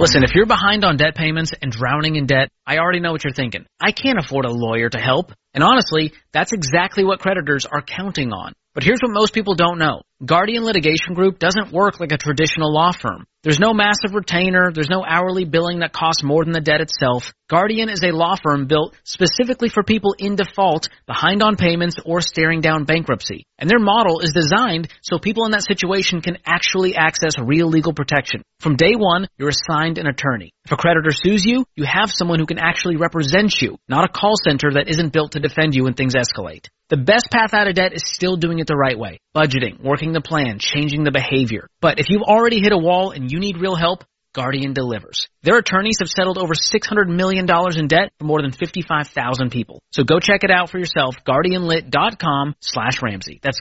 Listen, if you're behind on debt payments and drowning in debt, I already know what you're thinking. I can't afford a lawyer to help. And honestly, that's exactly what creditors are counting on. But here's what most people don't know. Guardian Litigation Group doesn't work like a traditional law firm. There's no massive retainer. There's no hourly billing that costs more than the debt itself. Guardian is a law firm built specifically for people in default, behind on payments, or staring down bankruptcy. And their model is designed so people in that situation can actually access real legal protection. From day one, you're assigned an attorney. If a creditor sues you, you have someone who can actually represent you, not a call center that isn't built to defend you when things escalate. The best path out of debt is still doing it the right way. Budgeting, working the plan, changing the behavior. But if you've already hit a wall and you need real help, Guardian delivers. Their attorneys have settled over $600 million in debt for more than 55,000 people. So go check it out for yourself, guardianlit.com/Ramsey. That's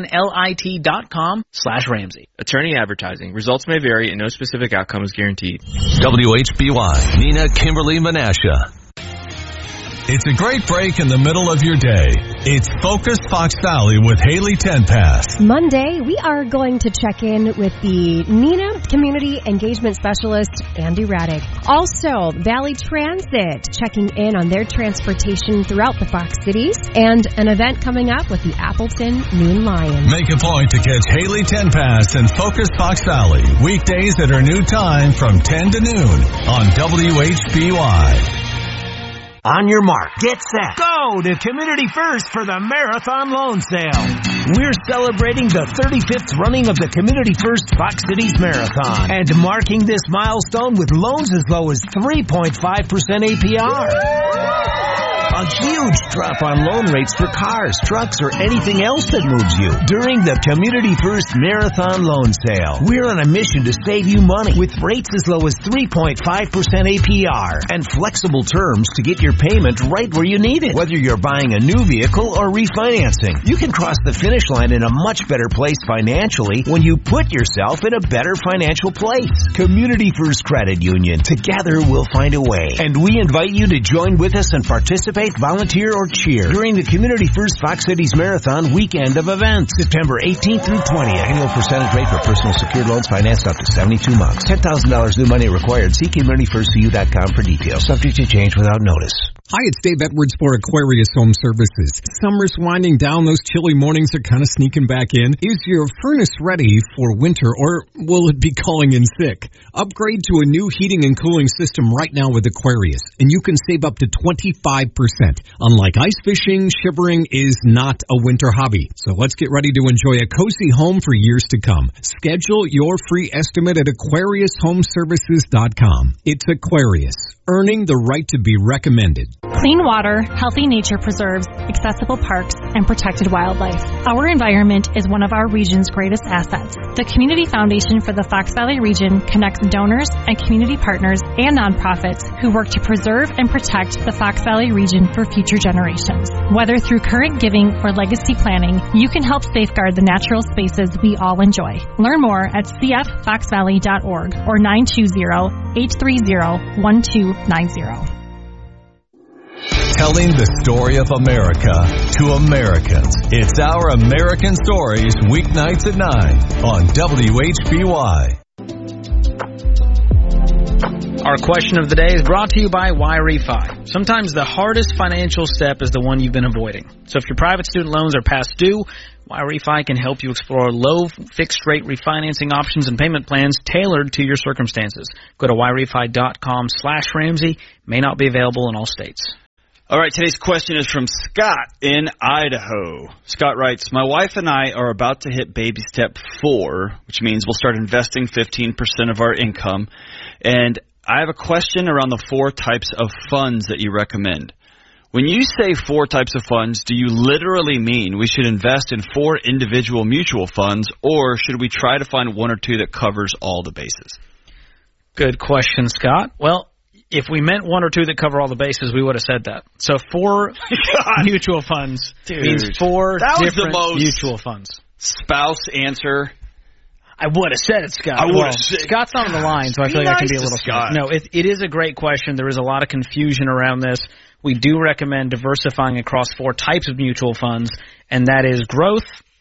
guardianlit.com/Ramsey. Attorney advertising. Results may vary and no specific outcome is guaranteed. WHBY, Nina Kimberly Menasha. It's a great break in the middle of your day. It's Focus Fox Valley with Haley Tenpass. Monday, we are going to check in with the Nina Community Engagement Specialist, Andy Raddick. Also, Valley Transit checking in on their transportation throughout the Fox cities, and an event coming up with the Appleton Noon Lion. Make a point to catch Haley Tenpass and Focus Fox Valley weekdays at her new time from 10 to noon on WHBY. On your mark, get set, go to Community First for the Marathon Loan Sale. We're celebrating the 35th running of the Community First Fox Cities Marathon and marking this milestone with loans as low as 3.5% APR. A huge drop on loan rates for cars, trucks, or anything else that moves you during the Community First Marathon Loan Sale. We're on a mission to save you money with rates as low as 3.5% APR and flexible terms to get your payment right where you need it. Whether you're buying a new vehicle or refinancing, you can cross the finish line in a much better place financially when you put yourself in a better financial place. Community First Credit Union. Together we'll find a way. And we invite you to join with us and participate, volunteer, or cheer during the Community First Fox Cities Marathon weekend of events, September 18th through 20th. Annual percentage rate for personal secured loans financed up to 72 months. $10,000 new money required. See CommunityFirstCU.com for details. Subject to change without notice. Hi, it's Dave Edwards for Aquarius Home Services. Summer's winding down. Those chilly mornings are kind of sneaking back in. Is your furnace ready for winter, or will it be calling in sick? Upgrade to a new heating and cooling system right now with Aquarius, and you can save up to 25%. Unlike ice fishing, shivering is not a winter hobby. So let's get ready to enjoy a cozy home for years to come. Schedule your free estimate at AquariusHomeservices.com. It's Aquarius, earning the right to be recommended. Clean water, healthy nature preserves, accessible parks, and protected wildlife. Our environment is one of our region's greatest assets. The Community Foundation for the Fox Valley region connects donors and community partners and nonprofits who work to preserve and protect the Fox Valley region for future generations. Whether through current giving or legacy planning, you can help safeguard the natural spaces we all enjoy. Learn more at cffoxvalley.org or 920-830-1290. Telling the story of America to Americans. It's Our American Stories, weeknights at 9 on WHBY. Our question of the day is brought to you by YRefi. Sometimes the hardest financial step is the one you've been avoiding. So if your private student loans are past due, YRefi can help you explore low fixed-rate refinancing options and payment plans tailored to your circumstances. Go to YRefi.com/Ramsey. May not be available in all states. All right, today's question is from Scott in Idaho. Scott writes, my wife and I are about to hit baby step 4, which means we'll start investing 15% of our income. And I have a question around the 4 types of funds that you recommend. When you say 4 types of funds, do you literally mean we should invest in 4 individual mutual funds, or should we try to find 1 or 2 that covers all the bases? Good question, Scott. Well, if we meant 1 or 2 that cover all the bases, we would have said that. So 4 mutual funds means 4 different mutual funds. Spouse answer. I would have said it, Scott. I would have said Scott's on the line, so I feel like I can be a little Scott. No, it is a great question. There is a lot of confusion around this. We do recommend diversifying across 4 types of mutual funds, and that is growth,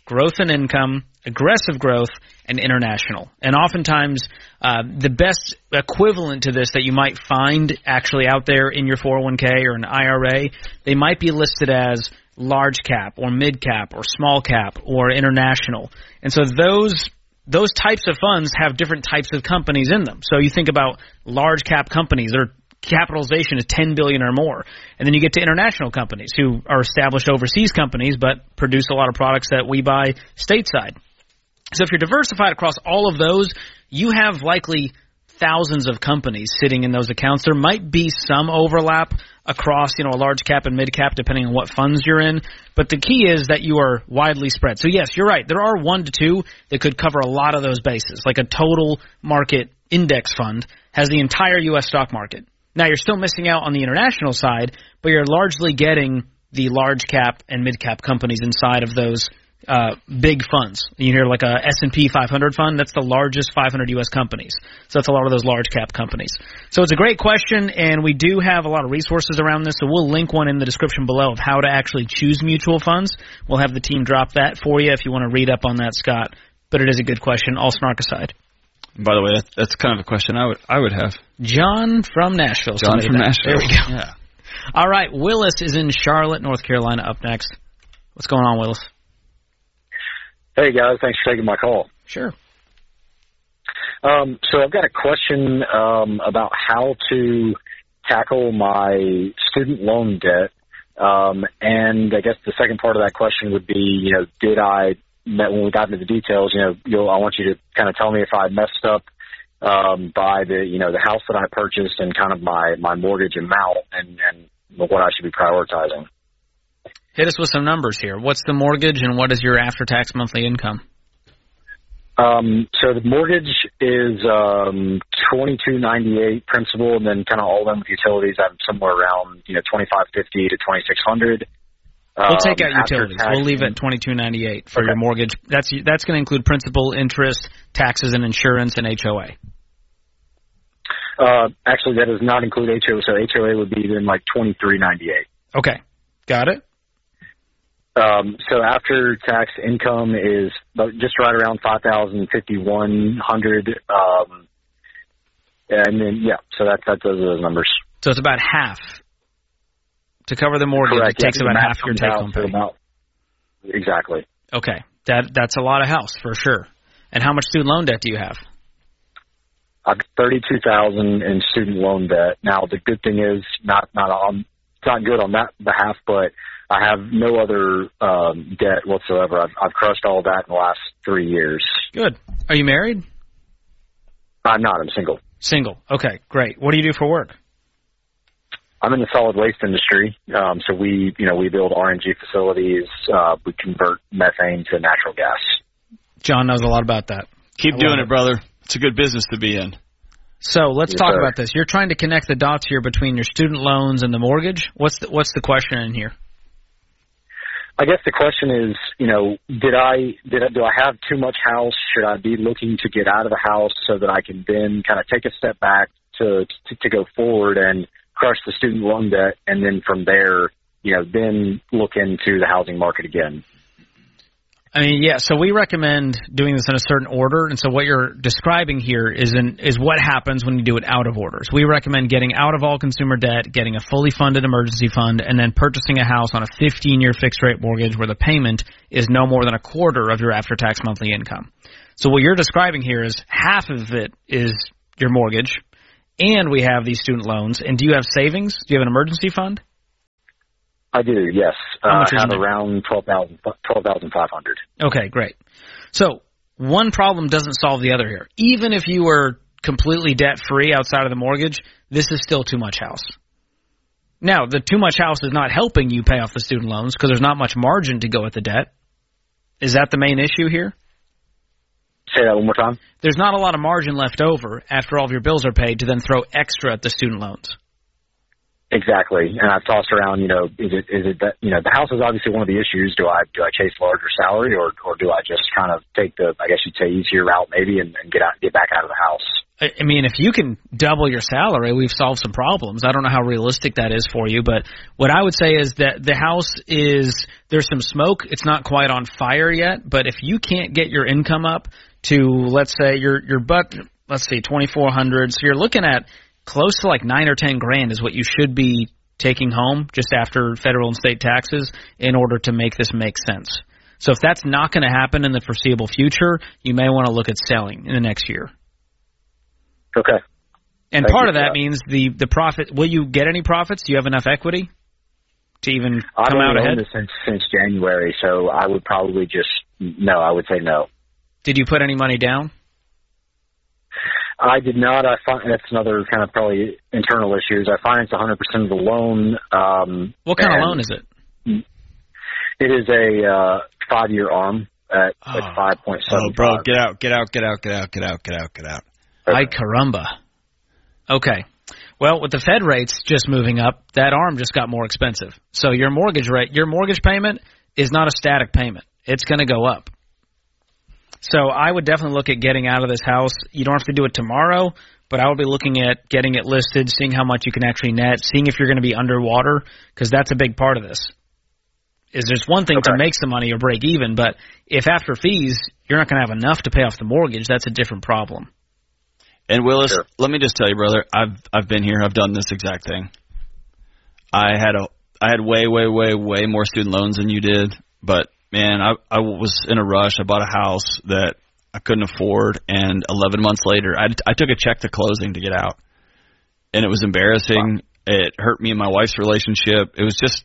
growth in income, aggressive growth, and international. And oftentimes, the best equivalent to this that you might find actually out there in your 401k or an IRA, they might be listed as large cap or mid cap or small cap or international. And so those types of funds have different types of companies in them. So you think about large cap companies, their capitalization is $10 billion or more. And then you get to international companies who are established overseas companies but produce a lot of products that we buy stateside. So if you're diversified across all of those, you have likely thousands of companies sitting in those accounts. There might be some overlap across, a large cap and mid cap depending on what funds you're in, but the key is that you are widely spread. So yes, you're right. There are 1 to 2 that could cover a lot of those bases. Like a total market index fund has the entire U.S. stock market. Now you're still missing out on the international side, but you're largely getting the large cap and mid cap companies inside of those big funds. You hear like a S&P 500 fund, that's the largest 500 U.S. companies. So that's a lot of those large cap companies. So it's a great question, and we do have a lot of resources around this, so we'll link one in the description below of how to actually choose mutual funds. We'll have the team drop that for you if you want to read up on that, Scott. But it is a good question, all snark aside. By the way, that's kind of a question I would have. John from Nashville. John from Nashville. There we go. Yeah. All right, Willis is in Charlotte, North Carolina, up next. What's going on, Willis? Hey, guys. Thanks for taking my call. Sure. So I've got a question about how to tackle my student loan debt. And I guess the second part of that question would be, when we got into the details, I want you to kind of tell me if I messed up by the house that I purchased and kind of my mortgage amount and what I should be prioritizing. Hit us with some numbers here. What's the mortgage and what is your after-tax monthly income? So the mortgage is $22.98 principal, and then kind of all in with utilities. I'm somewhere around $2,550 to $2,600. We'll take out utilities. We'll leave it at $22.98 for your mortgage. That's going to include principal, interest, taxes, and insurance, and HOA. Actually, that does not include HOA. So HOA would be then like $23.98. Okay, got it. So after tax income is just right around $5,051, and then so that those are those numbers. So it's about half to cover the mortgage. Correct. It takes about half your take-home pay. Exactly. Okay, that's a lot of house for sure. And how much student loan debt do you have? I've got $32,000 in student loan debt. Now the good thing is it's not good on that behalf, but I have no other debt whatsoever. I've crushed all that in the last 3 years. Good. Are you married? I'm not. I'm single. Single. Okay, great. What do you do for work? I'm in the solid waste industry. So we build RNG facilities. We convert methane to natural gas. John knows a lot about that. Keep doing it, brother. It's a good business to be in. So let's talk about this. You're trying to connect the dots here between your student loans and the mortgage. What's the question in here? I guess the question is, do I have too much house? Should I be looking to get out of the house so that I can then kind of take a step back to go forward and crush the student loan debt, and then from there, then look into the housing market again? So we recommend doing this in a certain order, and so what you're describing here is what happens when you do it out of order. So we recommend getting out of all consumer debt, getting a fully funded emergency fund, and then purchasing a house on a 15-year fixed-rate mortgage where the payment is no more than a quarter of your after-tax monthly income. So what you're describing here is half of it is your mortgage, and we have these student loans. And do you have savings? Do you have an emergency fund? I do, yes. I have around $12,500. Okay, great. So one problem doesn't solve the other here. Even if you were completely debt-free outside of the mortgage, this is still too much house. Now, the too much house is not helping you pay off the student loans because there's not much margin to go with the debt. Is that the main issue here? Say that one more time. There's not a lot of margin left over after all of your bills are paid to then throw extra at the student loans. Exactly. And I've tossed around, is it that, the house is obviously one of the issues. Do I chase larger salary or do I just kind of take the, I guess you'd say, easier route maybe and get back out of the house? I mean, if you can double your salary, we've solved some problems. I don't know how realistic that is for you, but what I would say is that the house there's some smoke. It's not quite on fire yet, but if you can't get your income up to, let's say, your let's say $2,400, so you're looking at close to like $9 or $10 grand is what you should be taking home just after federal and state taxes in order to make this make sense. So if that's not going to happen in the foreseeable future, you may want to look at selling in the next year. Okay. And part of that means the profit. Will you get any profits? Do you have enough equity to even come out ahead? I've owned this since January, so I would probably I would say no. Did you put any money down? I did not. That's another kind of probably internal issues. I financed 100% of the loan. What kind of loan is it? It is a 5-year ARM at 5.75. Oh, bro, get out. Ay caramba. Okay. Well, with the Fed rates just moving up, that ARM just got more expensive. So your mortgage payment is not a static payment. It's going to go up. So I would definitely look at getting out of this house. You don't have to do it tomorrow, but I would be looking at getting it listed, seeing how much you can actually net, seeing if you're going to be underwater, because that's a big part of this. There's one thing to make some money or break even, but if after fees you're not going to have enough to pay off the mortgage, that's a different problem. And Willis, Let me just tell you, brother, I've been here. I've done this exact thing. I had way more student loans than you did, but man, I was in a rush. I bought a house that I couldn't afford, and 11 months later, I took a check to closing to get out, and it was embarrassing. Wow. It hurt me and my wife's relationship.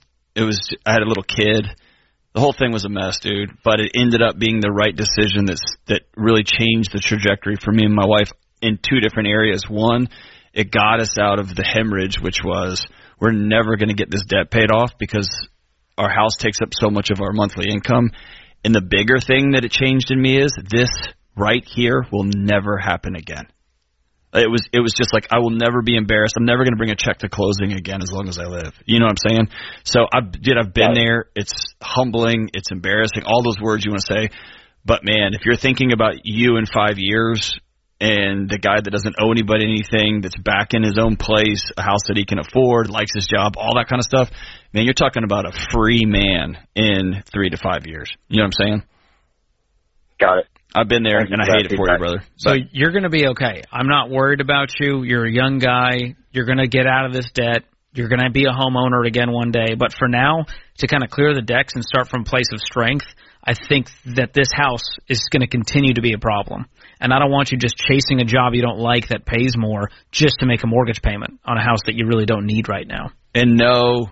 I had a little kid. The whole thing was a mess, dude. But it ended up being the right decision that really changed the trajectory for me and my wife in two different areas. One, it got us out of the hemorrhage, which was we're never going to get this debt paid off because our house takes up so much of our monthly income. And the bigger thing that it changed in me is this right here will never happen again. It was just like, I will never be embarrassed. I'm never going to bring a check to closing again as long as I live. You know what I'm saying? So I've been there. It's humbling. It's embarrassing. All those words you want to say. But man, if you're thinking about you in 5 years and the guy that doesn't owe anybody anything, that's back in his own place, a house that he can afford, likes his job, all that kind of stuff, man, you're talking about a free man in 3 to 5 years. You know what I'm saying? Got it. I've been there, and I hate it for you, brother. So you're going to be okay. I'm not worried about you. You're a young guy. You're going to get out of this debt. You're going to be a homeowner again one day. But for now, to kind of clear the decks and start from a place of strength, I think that this house is going to continue to be a problem. And I don't want you just chasing a job you don't like that pays more just to make a mortgage payment on a house that you really don't need right now. And no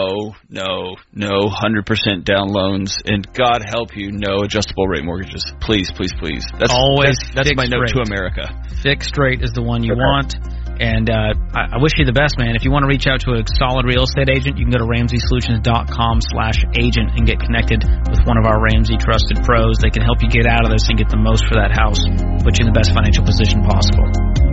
100% down loans, and God help you, no adjustable rate mortgages. Please. That's my note to America. Fixed rate is the one you want. And I wish you the best, man. If you want to reach out to a solid real estate agent, you can go to RamseySolutions.com/agent and get connected with one of our Ramsey trusted pros. They can help you get out of this and get the most for that house, put you in the best financial position possible.